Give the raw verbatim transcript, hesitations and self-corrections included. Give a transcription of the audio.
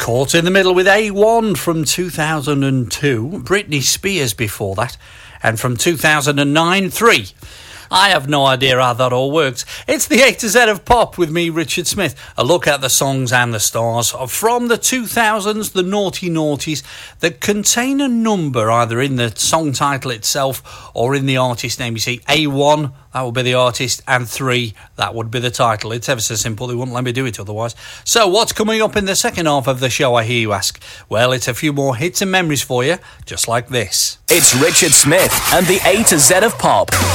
Caught in the Middle with A one from two thousand two, Britney Spears before that, and from two thousand nine, three. I have no idea how that all works. It's the A to Z of Pop with me, Richard Smith. A look at the songs and the stars from the two thousands, the naughty noughties, that contain a number either in the song title itself or in the artist name. You see, A one, that would be the artist, and three, that would be the title. It's ever so simple. They wouldn't let me do it otherwise. So what's coming up in the second half of the show, I hear you ask? Well, it's a few more hits and memories for you, just like this. It's Richard Smith and the A to Z of Pop.